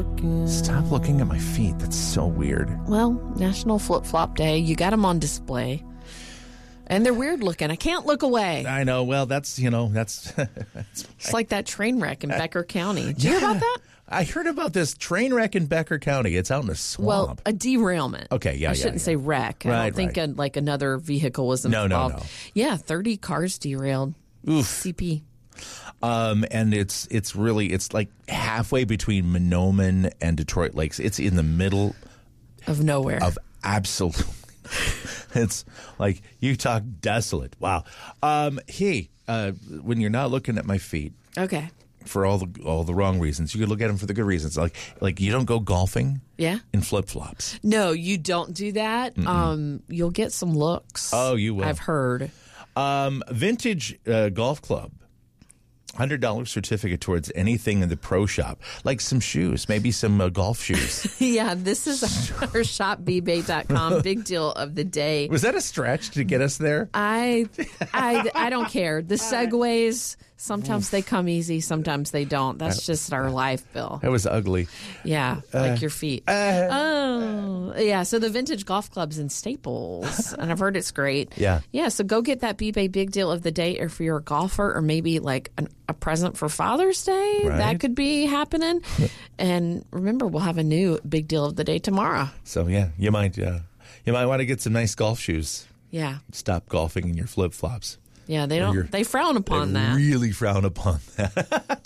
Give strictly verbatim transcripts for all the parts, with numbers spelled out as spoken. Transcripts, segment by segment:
looking. Stop looking at my feet. That's so weird. Well, National Flip Flop Day. You got them on display. And they're weird looking. I can't look away. I know. Well, that's, you know, that's... that's it's like that train wreck in Becker County. Did you hear about that? I heard about this train wreck in Becker County. It's out in the swamp. Well, a derailment. Okay, yeah, I yeah, shouldn't yeah. say wreck. Right, I don't think right. a, like another vehicle was involved. No, no, no. Yeah, thirty cars derailed. Oof. C P. Um, and it's it's really, it's like halfway between Monoman and Detroit Lakes. It's in the middle Of nowhere. of absolute... It's like, you talk desolate. Wow. Um, hey, uh, when you're not looking at my feet Okay. for all the all the wrong reasons, you could look at them for the good reasons. Like like you don't go golfing Yeah? in flip flops. No, you don't do that. Um, you'll get some looks. Oh, you will. I've heard. Um, Vintage uh, Golf Club. one hundred dollars certificate towards anything in the pro shop, like some shoes, maybe some uh, golf shoes. Yeah, this is our shop b bay dot com big deal of the day. Was that a stretch to get us there? I, I, I don't care. The segues, sometimes they come easy, sometimes they don't. That's just our life, Bill. That was ugly. Yeah, like your feet. Uh, Oh, yeah. So the Vintage Golf Club's in Staples, and I've heard it's great. Yeah. Yeah, so go get that B-Bay Big Deal of the Day if you're a golfer or maybe like an, a present for Father's Day. Right. That could be happening. And remember, we'll have a new Big Deal of the Day tomorrow. So yeah, you might uh, you might want to get some nice golf shoes. Yeah. Stop golfing in your flip flops. Yeah, they you're- don't, they frown upon They that. really frown upon that.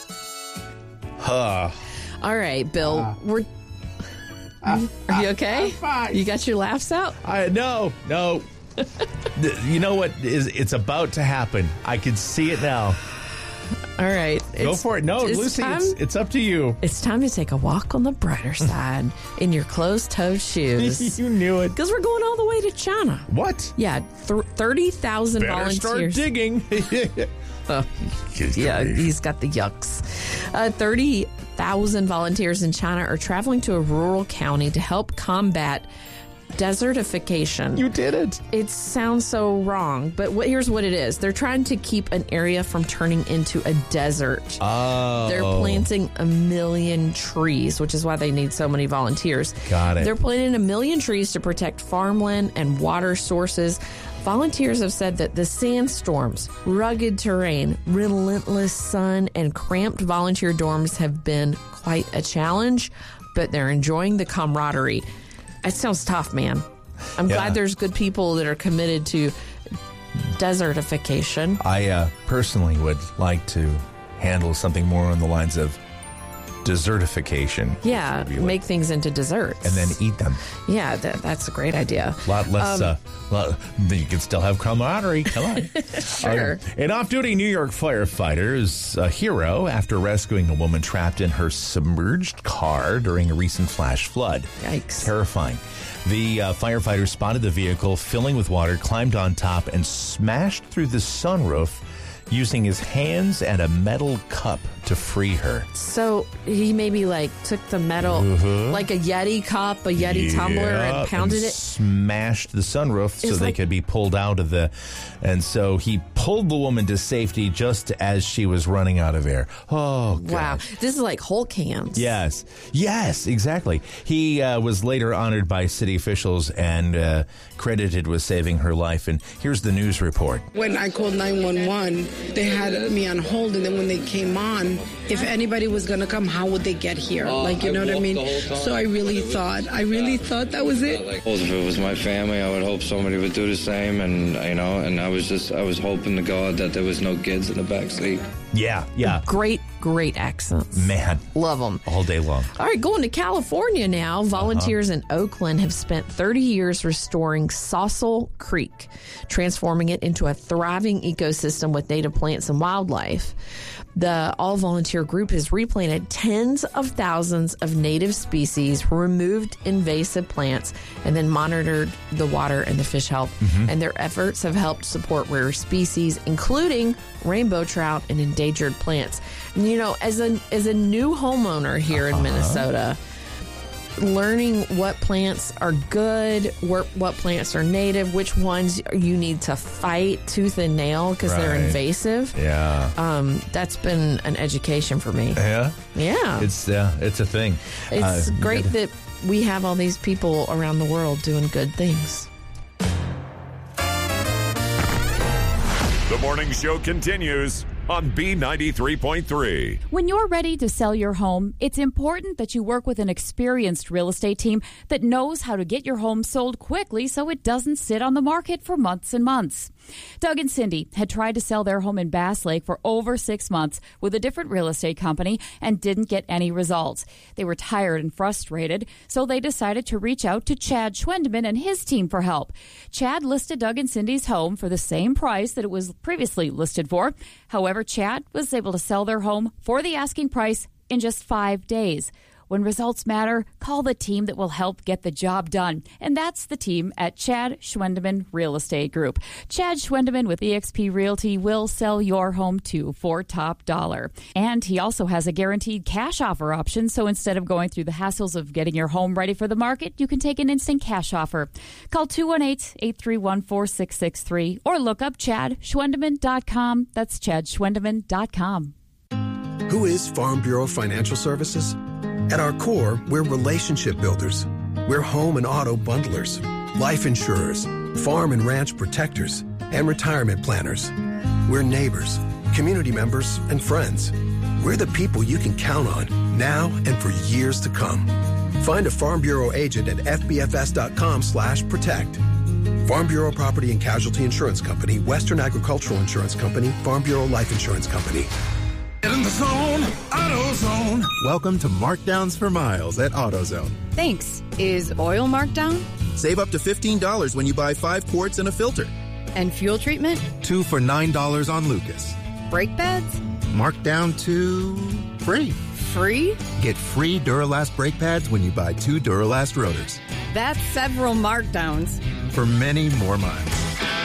Huh. All right, Bill, we're. Are you okay? I'm fine. You got your laughs out? I no no. The- you know what is? It's about to happen. I can see it now. All right. Go it's- for it. No, it's Lucy, time- it's, it's up to you. It's time to take a walk on the brighter side in your closed-toed shoes. You knew it. Because we're going all the way to China. What? Yeah, th- thirty thousand Better start volunteers. digging. Oh, yeah, he's got the yucks. Uh, thirty thousand volunteers in China are traveling to a rural county to help combat desertification. You did it. It sounds so wrong, but what, here's what it is. They're trying to keep an area from turning into a desert. Oh. They're planting a million trees, which is why they need so many volunteers. Got it. They're planting a million trees to protect farmland and water sources. Volunteers have said that the sandstorms, rugged terrain, relentless sun, and cramped volunteer dorms have been quite a challenge, but they're enjoying the camaraderie. It sounds tough, man. I'm Yeah. glad there's good people that are committed to desertification. I uh, personally would like to handle something more on the lines of desertification. Yeah, If you would. make things into desserts. And then eat them. Yeah, that, that's a great idea. A lot less. Um, uh, lot, you can still have camaraderie. Come on. Sure. Uh, an off-duty New York firefighter is a hero after rescuing a woman trapped in her submerged car during a recent flash flood. Yikes. Terrifying. The uh, firefighter spotted the vehicle filling with water, climbed on top, and smashed through the sunroof using his hands and a metal cup to free her. So he maybe like took the metal, like a Yeti cup, a Yeti tumbler, Yeah, and pounded and it. Smashed the sunroof so It's they like- could be pulled out of the. And so he pulled the woman to safety just as she was running out of air. Oh, God. Wow, this is like Hulk hands. Yes. Yes, exactly. He uh, was later honored by city officials and uh, credited with saving her life. And here's the news report. When I called nine one one, they had me on hold, and then when they came on, if anybody was going to come, how would they get here? Uh, like, you I know what I walked mean? the whole time. So I really thought, I really thought that was it. Well, if it was my family, I would hope somebody would do the same, and you know, and I was just, I was hoping to God that there was no kids in the back seat. Yeah, yeah. Great, great accents. Man, Love them. all day long. All right, going to California now. Volunteers in Oakland have spent thirty years restoring Saucil Creek, transforming it into a thriving ecosystem with native plants and wildlife. The all-volunteer group has replanted tens of thousands of native species, removed invasive plants, and then monitored the water and the fish health. And their efforts have helped support rare species, including rainbow trout and endangered plants. And, you know, as a as a new homeowner here in Minnesota, learning what plants are good, what, what plants are native, which ones you need to fight tooth and nail because Right. they're invasive. Yeah. Um, that's been an education for me. Yeah. Yeah. It's yeah, it's a thing. It's Uh, great that we have all these people around the world doing good things. The morning show continues on B ninety-three point three. When you're ready to sell your home, it's important that you work with an experienced real estate team that knows how to get your home sold quickly so it doesn't sit on the market for months and months. Doug and Cindy had tried to sell their home in Bass Lake for over six months with a different real estate company and didn't get any results. They were tired and frustrated, so they decided to reach out to Chad Schwendeman and his team for help. Chad listed Doug and Cindy's home for the same price that it was previously listed for. However, Chad was able to sell their home for the asking price in just five days. When results matter, call the team that will help get the job done. And that's the team at Chad Schwendeman Real Estate Group. Chad Schwendeman with eXp Realty will sell your home too for top dollar. And he also has a guaranteed cash offer option. So instead of going through the hassles of getting your home ready for the market, you can take an instant cash offer. Call two one eight, eight three one, four six six three or look up chad schwendeman dot com. That's chad schwendeman dot com. Who is Farm Bureau Financial Services? At our core, we're relationship builders. We're home and auto bundlers, life insurers, farm and ranch protectors, and retirement planners. We're neighbors, community members, and friends. We're the people you can count on now and for years to come. Find a Farm Bureau agent at f b f s dot com slash protect. Farm Bureau Property and Casualty Insurance Company, Western Agricultural Insurance Company, Farm Bureau Life Insurance Company. Get in the zone, AutoZone. Welcome to Markdowns for Miles at AutoZone. Thanks. Is oil marked down? Save up to fifteen dollars when you buy five quarts and a filter. And fuel treatment? Two for nine dollars on Lucas. Brake pads? Marked down to free. Free? Get free Duralast brake pads when you buy two Duralast rotors. That's several markdowns. For many more miles.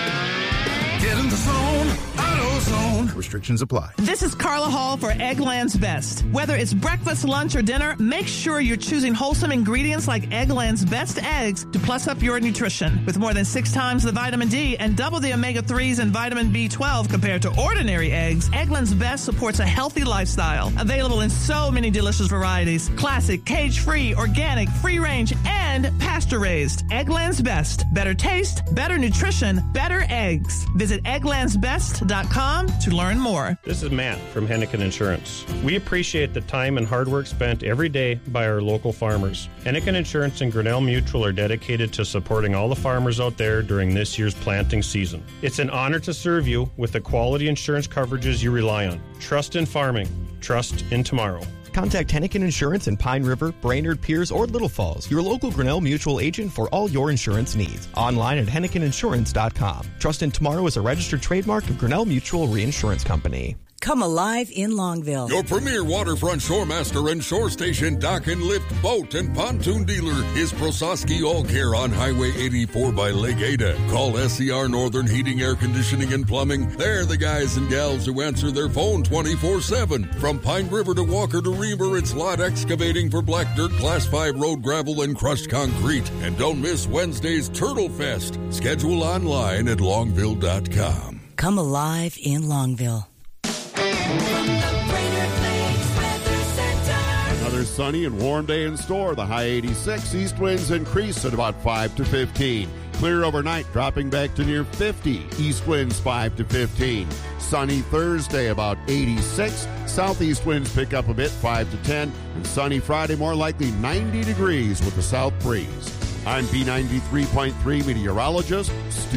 Get in the zone, AutoZone. Restrictions apply. This is Carla Hall for Eggland's Best. Whether it's breakfast, lunch, or dinner, make sure you're choosing wholesome ingredients like Eggland's Best eggs to plus up your nutrition. With more than six times the vitamin D and double the omega threes and vitamin B twelve compared to ordinary eggs, Eggland's Best supports a healthy lifestyle. Available in so many delicious varieties. Classic, cage-free, organic, free-range, and pasture-raised. Eggland's Best. Better taste, better nutrition, better eggs. Visit egglands best dot com to learn more. This is Matt from Henneken Insurance. We appreciate the time and hard work spent every day by our local farmers. Henneken Insurance and Grinnell Mutual are dedicated to supporting all the farmers out there during this year's planting season. It's an honor to serve you with the quality insurance coverages you rely on. Trust in farming. Trust in tomorrow. Contact Henneken Insurance in Pine River, Brainerd, Pierce, or Little Falls, your local Grinnell Mutual agent for all your insurance needs. Online at henneken insurance dot com. Trust in Tomorrow is a registered trademark of Grinnell Mutual Reinsurance Company. Come alive in Longville. Your premier waterfront shoremaster and shore station dock and lift boat and pontoon dealer is Prososki All Care on Highway eighty-four by Lake Ada. Call S C R Northern Heating, Air Conditioning, and Plumbing. They're the guys and gals who answer their phone twenty-four seven. From Pine River to Walker to Reaver, it's Lot Excavating for black dirt, class five road gravel, and crushed concrete. And don't miss Wednesday's Turtle Fest. Schedule online at longville dot com. Come alive in Longville. Another sunny and warm day in store. The high eighty-six. East winds increase at about five to fifteen. Clear overnight, dropping back to near fifty. East winds five to fifteen. Sunny Thursday, about eighty-six. Southeast winds pick up a bit, five to ten. And sunny Friday, more likely ninety degrees with the south breeze. I'm B ninety-three point three meteorologist